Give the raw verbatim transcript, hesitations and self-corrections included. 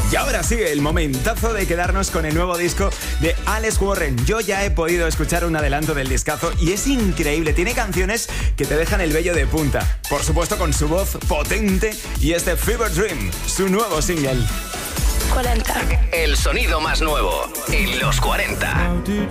Y ahora sí, el momentazo de quedarnos con el nuevo disco de Alex Warren. Yo ya he podido escuchar un adelanto del discazo y es increíble. Tiene canciones que te dejan el vello de punta. Por supuesto con su voz potente y este Fever Dream, su nuevo single. cuarenta. El sonido más nuevo en los cuarenta.